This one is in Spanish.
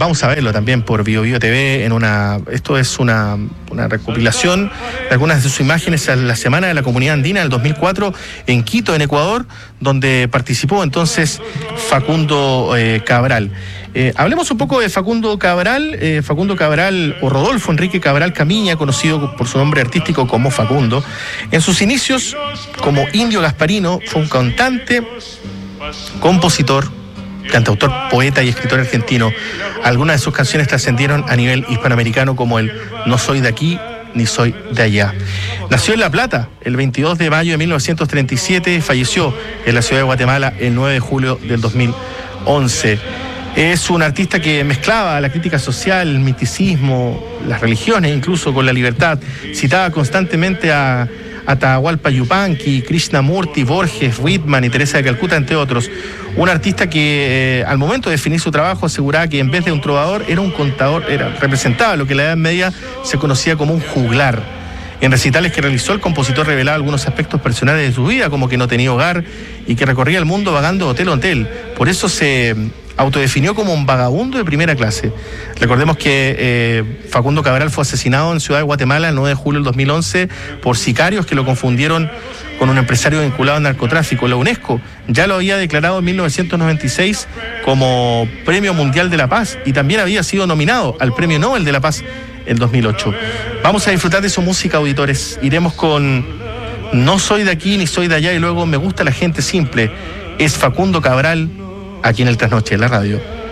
vamos a verlo también por Bio Bio TV. Esto es una recopilación de algunas de sus imágenes a la Semana de la Comunidad Andina del 2004 en Quito, en Ecuador, donde participó entonces Facundo Cabral. Hablemos un poco de Facundo Cabral. Facundo Cabral, o Rodolfo Enrique Cabral Camiña, conocido por su nombre artístico como Facundo. En sus inicios como Indio Gasparino fue un cantante, compositor, cantautor, poeta y escritor argentino. Algunas de sus canciones trascendieron a nivel hispanoamericano, como el No soy de aquí ni soy de allá. Nació en La Plata el 22 de mayo de 1937, falleció en la ciudad de Guatemala el 9 de julio del 2011. Es un artista que mezclaba la crítica social, el misticismo, las religiones, incluso con la libertad. Citaba constantemente a Atahualpa Yupanqui, Krishnamurti, Borges, Whitman y Teresa de Calcuta, entre otros. Un artista que al momento de definir su trabajo aseguraba que en vez de un trovador era un contador, representaba lo que en la Edad Media se conocía como un juglar. En recitales que realizó, el compositor revelaba algunos aspectos personales de su vida, como que no tenía hogar y que recorría el mundo vagando de hotel a hotel. Por eso se autodefinió como un vagabundo de primera clase. Recordemos que Facundo Cabral fue asesinado en Ciudad de Guatemala el 9 de julio del 2011 por sicarios que lo confundieron con un empresario vinculado al narcotráfico. La UNESCO ya lo había declarado en 1996 como Premio Mundial de la Paz y también había sido nominado al Premio Nobel de la Paz en 2008. Vamos a disfrutar de su música, auditores. Iremos con No soy de aquí ni soy de allá y luego Me gusta la gente simple. Es Facundo Cabral, aquí en el Trasnoche de la radio.